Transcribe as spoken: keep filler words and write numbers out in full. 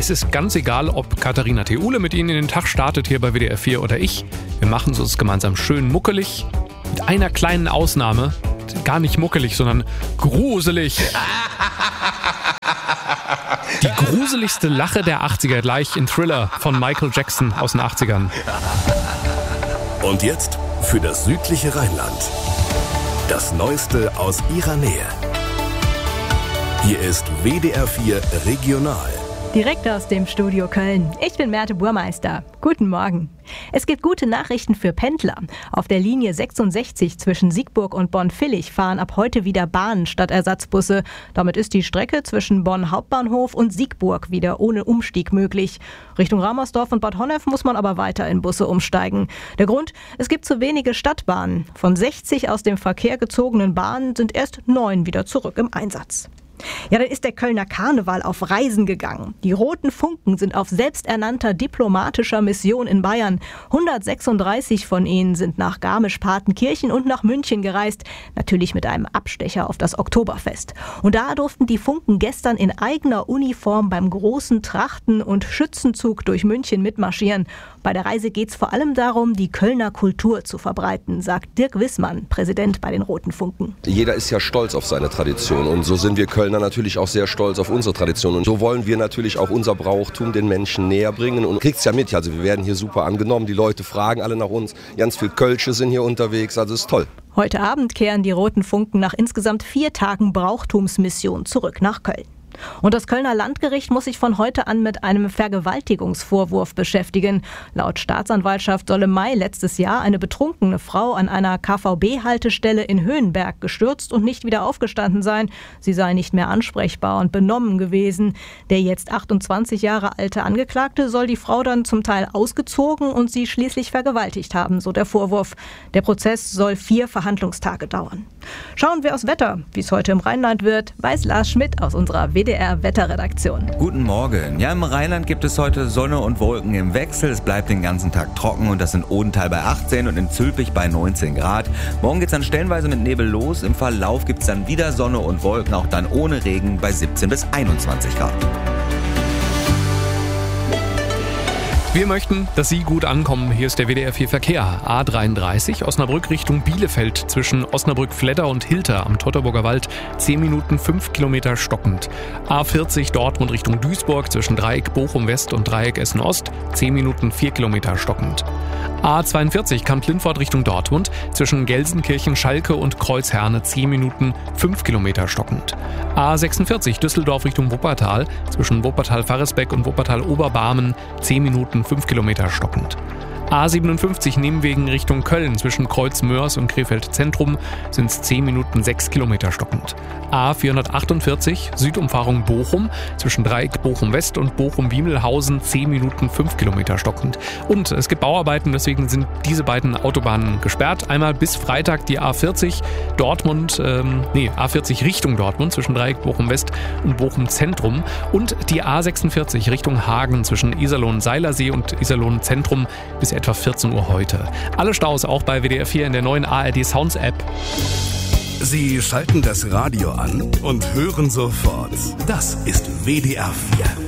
Es ist ganz egal, ob Katharina Theule mit Ihnen in den Tag startet hier bei W D R vier oder ich. Wir machen es uns gemeinsam schön muckelig. Mit einer kleinen Ausnahme. Gar nicht muckelig, sondern gruselig. Die gruseligste Lache der achtziger, gleich in Thriller von Michael Jackson aus den achtzigern. Und jetzt für das südliche Rheinland. Das Neueste aus Ihrer Nähe. Hier ist W D R vier Regional. Direkt aus dem Studio Köln. Ich bin Merte Burmeister. Guten Morgen. Es gibt gute Nachrichten für Pendler. Auf der Linie sechsundsechzig zwischen Siegburg und Bonn-Villig fahren ab heute wieder Bahnen statt Ersatzbusse. Damit ist die Strecke zwischen Bonn Hauptbahnhof und Siegburg wieder ohne Umstieg möglich. Richtung Ramersdorf und Bad Honnef muss man aber weiter in Busse umsteigen. Der Grund? Es gibt zu wenige Stadtbahnen. Von sechzig aus dem Verkehr gezogenen Bahnen sind erst neun wieder zurück im Einsatz. Ja, dann ist der Kölner Karneval auf Reisen gegangen. Die Roten Funken sind auf selbsternannter diplomatischer Mission in Bayern. hundertsechsunddreißig von ihnen sind nach Garmisch-Partenkirchen und nach München gereist. Natürlich mit einem Abstecher auf das Oktoberfest. Und da durften die Funken gestern in eigener Uniform beim großen Trachten- und Schützenzug durch München mitmarschieren. Bei der Reise geht es vor allem darum, die Kölner Kultur zu verbreiten, sagt Dirk Wissmann, Präsident bei den Roten Funken. Jeder ist ja stolz auf seine Tradition und so sind wir Kölner natürlich auch sehr stolz auf unsere Tradition. Und so wollen wir natürlich auch unser Brauchtum den Menschen näher bringen. Und kriegt's ja mit, also wir werden hier super angenommen, die Leute fragen alle nach uns, ganz viel Kölsche sind hier unterwegs, also ist toll. Heute Abend kehren die Roten Funken nach insgesamt vier Tagen Brauchtumsmission zurück nach Köln. Und das Kölner Landgericht muss sich von heute an mit einem Vergewaltigungsvorwurf beschäftigen. Laut Staatsanwaltschaft soll im Mai letztes Jahr eine betrunkene Frau an einer K V B-Haltestelle in Höhenberg gestürzt und nicht wieder aufgestanden sein. Sie sei nicht mehr ansprechbar und benommen gewesen. Der jetzt achtundzwanzig Jahre alte Angeklagte soll die Frau dann zum Teil ausgezogen und sie schließlich vergewaltigt haben, so der Vorwurf. Der Prozess soll vier Verhandlungstage dauern. Schauen wir aufs Wetter. Wie es heute im Rheinland wird, weiß Lars Schmidt aus unserer W D R-Wetterredaktion. Guten Morgen. Ja, im Rheinland gibt es heute Sonne und Wolken im Wechsel. Es bleibt den ganzen Tag trocken und das in Odenthal bei achtzehn und in Zülpich bei neunzehn Grad. Morgen geht es dann stellenweise mit Nebel los. Im Verlauf gibt es dann wieder Sonne und Wolken, auch dann ohne Regen bei siebzehn bis einundzwanzig Grad. Wir möchten, dass Sie gut ankommen. Hier ist der W D R vier Verkehr. A dreiunddreißig, Osnabrück Richtung Bielefeld zwischen Osnabrück-Fledder und Hilter am Totterburger Wald. zehn Minuten, fünf Kilometer stockend. A vierzig, Dortmund Richtung Duisburg zwischen Dreieck Bochum-West und Dreieck Essen-Ost. zehn Minuten, vier Kilometer stockend. A zweiundvierzig, Kamp-Lindfort Richtung Dortmund zwischen Gelsenkirchen, Schalke und Kreuzherne. zehn Minuten, fünf Kilometer stockend. A sechsundvierzig, Düsseldorf Richtung Wuppertal zwischen Wuppertal-Varresbeck und Wuppertal-Oberbarmen. zehn Minuten, fünf Kilometer stockend. A siebenundfünfzig Nebenwegen Richtung Köln zwischen Kreuz-Mörs und Krefeld-Zentrum sind es zehn Minuten, sechs Kilometer stockend. A vierhundertachtundvierzig Südumfahrung Bochum zwischen Dreieck Bochum-West und Bochum-Wiemelhausen zehn Minuten, fünf Kilometer stockend. Und es gibt Bauarbeiten, deswegen sind diese beiden Autobahnen gesperrt. Einmal bis Freitag die A vierzig Dortmund, ähm, nee, A vierzig Richtung Dortmund zwischen Dreieck Bochum-West und Bochum-Zentrum und die A sechsundvierzig Richtung Hagen zwischen Iserlohn-Seilersee und Iserlohn-Zentrum bis etwa vierzehn Uhr heute. Alle Staus auch bei W D R vier in der neuen A R D Sounds App. Sie schalten das Radio an und hören sofort. Das ist W D R vier.